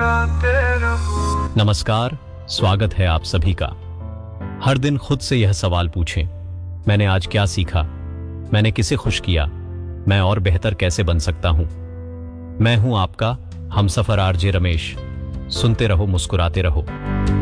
नमस्कार, स्वागत है आप सभी का। हर दिन खुद से यह सवाल पूछें, मैंने आज क्या सीखा, मैंने किसे खुश किया, मैं और बेहतर कैसे बन सकता हूं। मैं हूं आपका हमसफर आरजे रमेश। सुनते रहो, मुस्कुराते रहो।